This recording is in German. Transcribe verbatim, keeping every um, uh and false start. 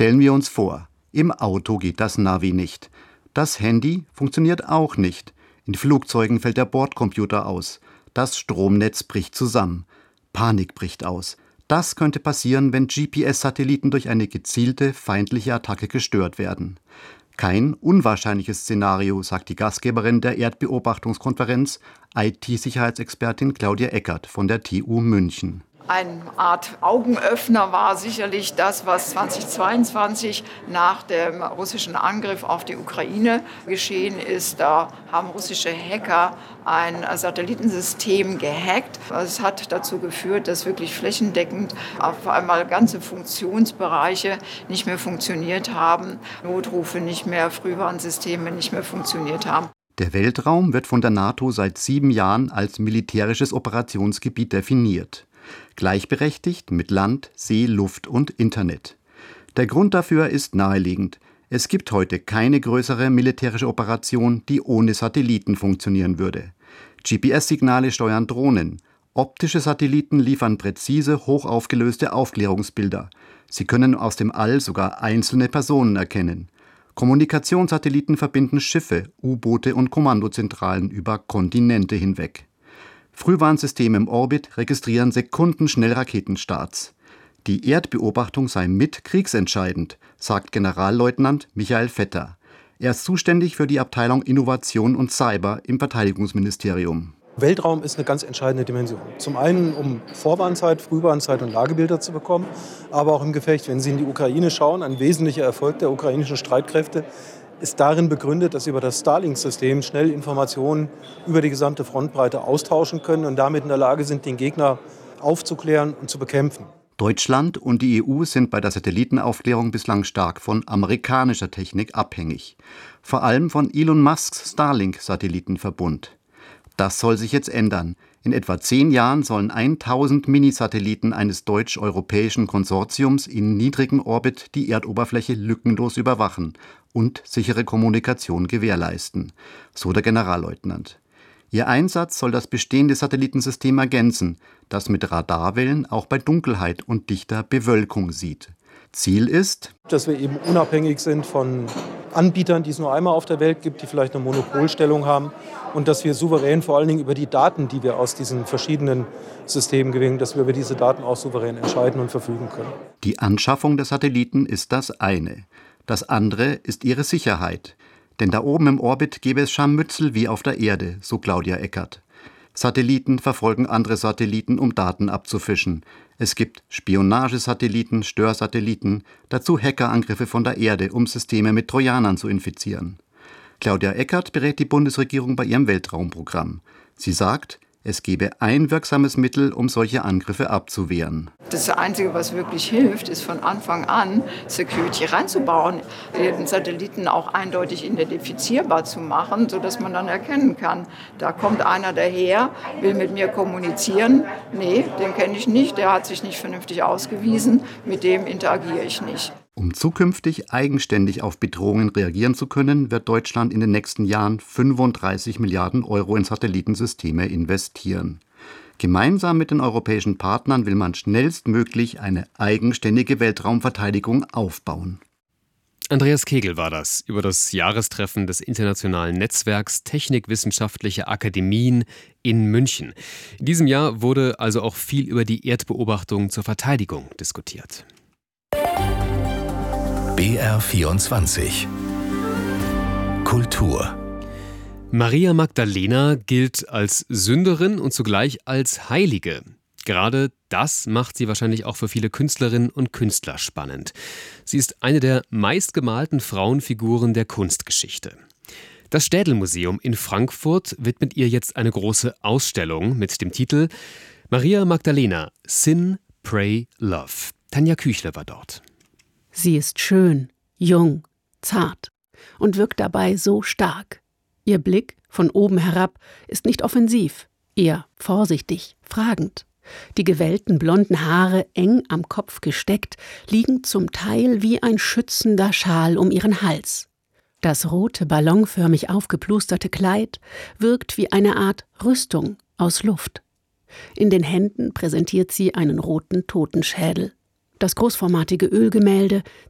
Stellen wir uns vor, im Auto geht das Navi nicht. Das Handy funktioniert auch nicht. In Flugzeugen fällt der Bordcomputer aus. Das Stromnetz bricht zusammen. Panik bricht aus. Das könnte passieren, wenn G P S-Satelliten durch eine gezielte feindliche Attacke gestört werden. Kein unwahrscheinliches Szenario, sagt die Gastgeberin der Erdbeobachtungskonferenz, I T-Sicherheitsexpertin Claudia Eckert von der T U München. Eine Art Augenöffner war sicherlich das, was zweitausendzweiundzwanzig nach dem russischen Angriff auf die Ukraine geschehen ist. Da haben russische Hacker ein Satellitensystem gehackt. Es hat dazu geführt, dass wirklich flächendeckend auf einmal ganze Funktionsbereiche nicht mehr funktioniert haben, Notrufe nicht mehr, Frühwarnsysteme nicht mehr funktioniert haben. Der Weltraum wird von der NATO seit sieben Jahren als militärisches Operationsgebiet definiert. Gleichberechtigt mit Land, See, Luft und Internet. Der Grund dafür ist naheliegend. Es gibt heute keine größere militärische Operation, die ohne Satelliten funktionieren würde. G P S-Signale steuern Drohnen. Optische Satelliten liefern präzise, hochaufgelöste Aufklärungsbilder. Sie können aus dem All sogar einzelne Personen erkennen. Kommunikationssatelliten verbinden Schiffe, U-Boote und Kommandozentralen über Kontinente hinweg. Frühwarnsysteme im Orbit registrieren sekundenschnell Raketenstarts. Die Erdbeobachtung sei mit kriegsentscheidend, sagt Generalleutnant Michael Vetter. Er ist zuständig für die Abteilung Innovation und Cyber im Verteidigungsministerium. Weltraum ist eine ganz entscheidende Dimension. Zum einen, um Vorwarnzeit, Frühwarnzeit und Lagebilder zu bekommen, aber auch im Gefecht. Wenn Sie in die Ukraine schauen, ein wesentlicher Erfolg der ukrainischen Streitkräfte ist darin begründet, dass sie über das Starlink-System schnell Informationen über die gesamte Frontbreite austauschen können und damit in der Lage sind, den Gegner aufzuklären und zu bekämpfen. Deutschland und die E U sind bei der Satellitenaufklärung bislang stark von amerikanischer Technik abhängig. Vor allem von Elon Musks Starlink-Satellitenverbund. Das soll sich jetzt ändern. In etwa zehn Jahren sollen tausend Minisatelliten eines deutsch-europäischen Konsortiums in niedrigem Orbit die Erdoberfläche lückenlos überwachen und sichere Kommunikation gewährleisten, so der Generalleutnant. Ihr Einsatz soll das bestehende Satellitensystem ergänzen, das mit Radarwellen auch bei Dunkelheit und dichter Bewölkung sieht. Ziel ist, dass wir eben unabhängig sind von Anbietern, die es nur einmal auf der Welt gibt, die vielleicht eine Monopolstellung haben, und dass wir souverän vor allen Dingen über die Daten, die wir aus diesen verschiedenen Systemen gewinnen, dass wir über diese Daten auch souverän entscheiden und verfügen können. Die Anschaffung der Satelliten ist das eine. Das andere ist ihre Sicherheit. Denn da oben im Orbit gäbe es Scharmützel wie auf der Erde, so Claudia Eckert. Satelliten verfolgen andere Satelliten, um Daten abzufischen. Es gibt Spionagesatelliten, Störsatelliten, dazu Hackerangriffe von der Erde, um Systeme mit Trojanern zu infizieren. Claudia Eckert berät die Bundesregierung bei ihrem Weltraumprogramm. Sie sagt, es gebe ein wirksames Mittel, um solche Angriffe abzuwehren. Das Einzige, was wirklich hilft, ist von Anfang an Security reinzubauen, den Satelliten auch eindeutig identifizierbar zu machen, sodass man dann erkennen kann, da kommt einer daher, will mit mir kommunizieren. Nee, den kenne ich nicht, der hat sich nicht vernünftig ausgewiesen, mit dem interagiere ich nicht. Um zukünftig eigenständig auf Bedrohungen reagieren zu können, wird Deutschland in den nächsten Jahren fünfunddreißig Milliarden Euro in Satellitensysteme investieren. Gemeinsam mit den europäischen Partnern will man schnellstmöglich eine eigenständige Weltraumverteidigung aufbauen. Andreas Kegel war das über das Jahrestreffen des Internationalen Netzwerks Technikwissenschaftliche Akademien in München. In diesem Jahr wurde also auch viel über die Erdbeobachtung zur Verteidigung diskutiert. B R vierundzwanzig Kultur. Maria Magdalena gilt als Sünderin und zugleich als Heilige. Gerade das macht sie wahrscheinlich auch für viele Künstlerinnen und Künstler spannend. Sie ist eine der meistgemalten Frauenfiguren der Kunstgeschichte. Das Städel-Museum in Frankfurt widmet ihr jetzt eine große Ausstellung mit dem Titel Maria Magdalena – Sin, Pray, Love. Tanja Küchler war dort. Sie ist schön, jung, zart und wirkt dabei so stark. Ihr Blick von oben herab ist nicht offensiv, eher vorsichtig, fragend. Die gewellten blonden Haare, eng am Kopf gesteckt, liegen zum Teil wie ein schützender Schal um ihren Hals. Das rote, ballonförmig aufgeplusterte Kleid wirkt wie eine Art Rüstung aus Luft. In den Händen präsentiert sie einen roten Totenschädel. Das großformatige Ölgemälde